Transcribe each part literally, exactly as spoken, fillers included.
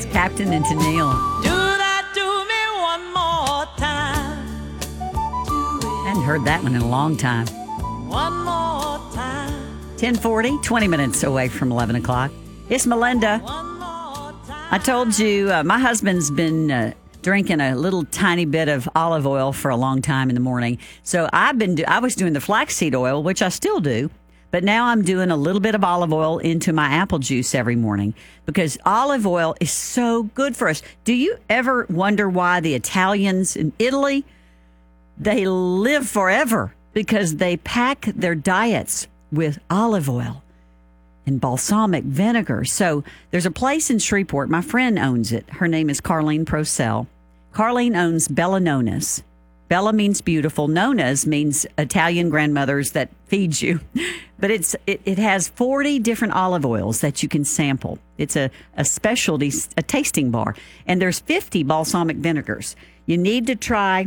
It's Captain and Tennille. Do that to me one more time. I hadn't heard that one in a long time. One more time. ten forty, twenty minutes away from eleven o'clock. It's Melinda. One more time. I told you uh, my husband's been uh, drinking a little tiny bit of olive oil for a long time in the morning. So I've been do- I was doing the flaxseed oil, which I still do. But now I'm doing a little bit of olive oil into my apple juice every morning because olive oil is so good for us. Do you ever wonder why the Italians in Italy, they live forever? Because they pack their diets with olive oil and balsamic vinegar. So there's a place in Shreveport. My friend owns it. Her name is Carlene Procell. Carlene owns Bella Nona's. Bella means beautiful. Nona's means Italian grandmothers that feed you. But it's it, it has forty different olive oils that you can sample. It's a, a specialty, a tasting bar. And there's fifty balsamic vinegars. You need to try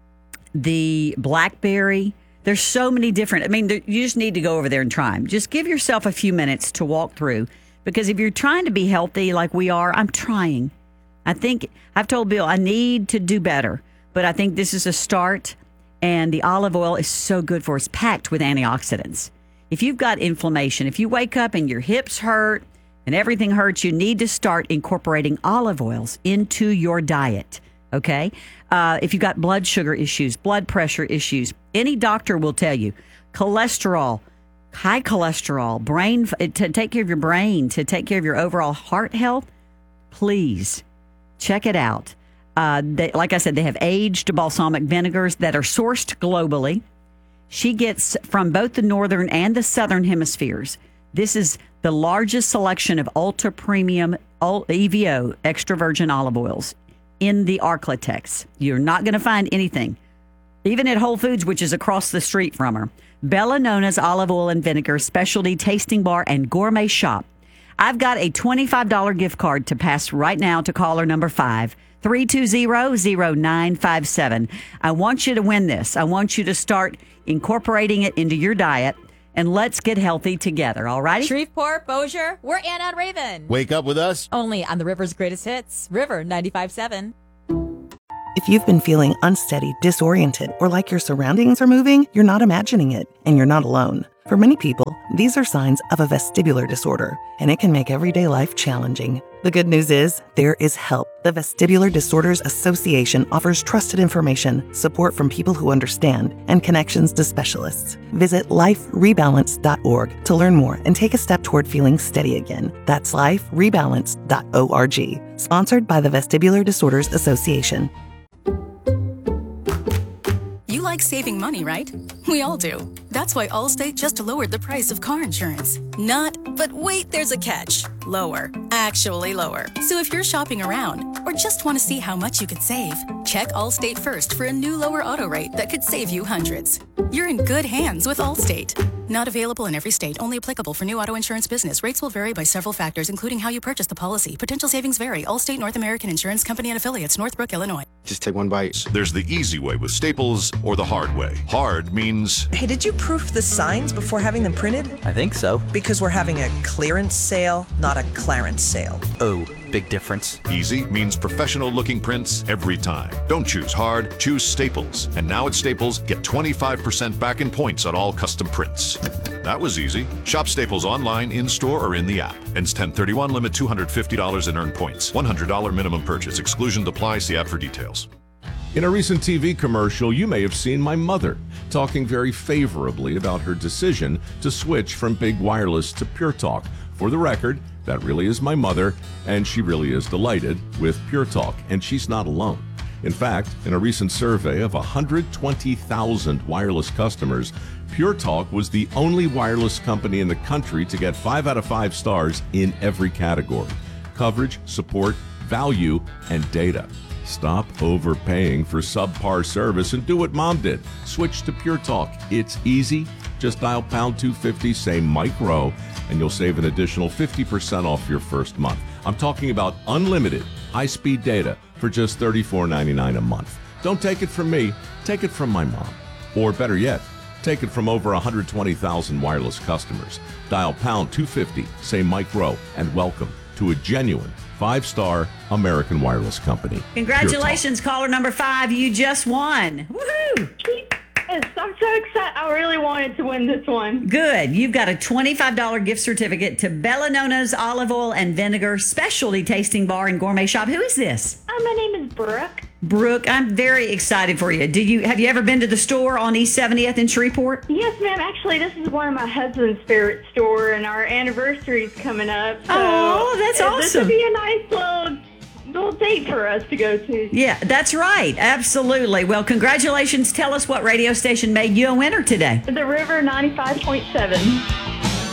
the blackberry. There's so many different. I mean, there, you just need to go over there and try them. Just give yourself a few minutes to walk through. Because if you're trying to be healthy like we are, I'm trying. I think I've told Bill I need to do better. But I think this is a start, and the olive oil is so good for us, packed with antioxidants. If you've got inflammation, if you wake up and your hips hurt and everything hurts, you need to start incorporating olive oils into your diet, okay? Uh, if you've got blood sugar issues, blood pressure issues, any doctor will tell you, cholesterol, high cholesterol, brain, to take care of your brain, to take care of your overall heart health, please check it out. Uh, they, like I said, they have aged balsamic vinegars that are sourced globally. She gets from both the northern and the southern hemispheres. This is the largest selection of ultra premium E V O extra virgin olive oils in the Arklatex. You're not going to find anything, even at Whole Foods, which is across the street from her. Bella Nona's olive oil and vinegar specialty tasting bar and gourmet shop. I've got a twenty-five dollars gift card to pass right now to caller number five. three two zero, zero nine five seven. I want you to win this. I want you to start incorporating it into your diet, and let's get healthy together, all right? Shreveport, Bossier, we're Anna and Raven. Wake up with us. Only on the River's Greatest Hits, River ninety-five point seven. If you've been feeling unsteady, disoriented, or like your surroundings are moving, you're not imagining it, and you're not alone. For many people, these are signs of a vestibular disorder, and it can make everyday life challenging. The good news is, there is help. The Vestibular Disorders Association offers trusted information, support from people who understand, and connections to specialists. Visit life rebalance dot org to learn more and take a step toward feeling steady again. That's life rebalance dot org. Sponsored by the Vestibular Disorders Association. You like saving money, right? We all do. That's why Allstate just lowered the price of car insurance. Not, but wait, there's a catch. Lower. Actually lower. So if you're shopping around or just want to see how much you could save, check Allstate first for a new lower auto rate that could save you hundreds. You're in good hands with Allstate. Not available in every state, only applicable for new auto insurance business. Rates will vary by several factors, including how you purchase the policy. Potential savings vary. Allstate North American Insurance Company and Affiliates, Northbrook, Illinois. Just take one bite. There's the easy way with Staples or the hard way. Hard means... Hey, did you proof the signs before having them printed? I think so. Because we're having a clearance sale, not a clarence sale. Oh, big difference. Easy means professional-looking prints every time. Don't choose hard, choose Staples. And now at Staples, get twenty-five percent back in points on all custom prints. That was easy. Shop Staples online, in-store, or in the app. Ends ten thirty-one, limit two hundred fifty dollars in earned points. one hundred dollars minimum purchase. Exclusion applies. See app for details. In a recent T V commercial, you may have seen my mother talking very favorably about her decision to switch from Big Wireless to Pure Talk. For the record, that really is my mother, and she really is delighted with Pure Talk, and she's not alone. In fact, in a recent survey of one hundred twenty thousand wireless customers, Pure Talk was the only wireless company in the country to get five out of five stars in every category: coverage, support, value, and data. Stop overpaying for subpar service and do what Mom did. Switch to Pure Talk. It's easy. Just dial pound two fifty, say Mike Rowe, and you'll save an additional fifty percent off your first month. I'm talking about unlimited high-speed data for just thirty-four ninety-nine a month. Don't take it from me. Take it from my mom. Or better yet, take it from over one hundred twenty thousand wireless customers. Dial pound two fifty, say Mike Rowe, and welcome to a genuine five-star American Wireless company. Congratulations, caller number five. You just won. Woohoo! Yes, I'm so excited. I really wanted to win this one. Good. You've got a twenty-five dollars gift certificate to Bellanona's Olive Oil and Vinegar Specialty Tasting Bar and Gourmet Shop. Who is this? Uh, my name is Brooke. Brooke, I'm very excited for you. Did you have you ever been to the store on East seventieth in Shreveport? Yes, ma'am. Actually, this is one of my husband's favorite store, and our anniversary is coming up. So Oh, that's uh, This awesome. would be a nice little little date for us to go to. Yeah, that's right. Absolutely. Well, congratulations. Tell us what radio station made you a winner today. The River ninety-five point seven.